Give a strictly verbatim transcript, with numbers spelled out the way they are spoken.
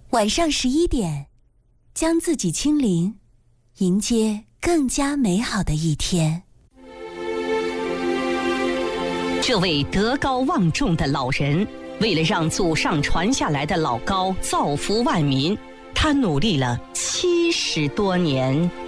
晚上十一点，将自己清零，迎接更加美好的一天。 这位德高望重的老人，为了让祖上传下来的老高造福万民，他努力了七十多年。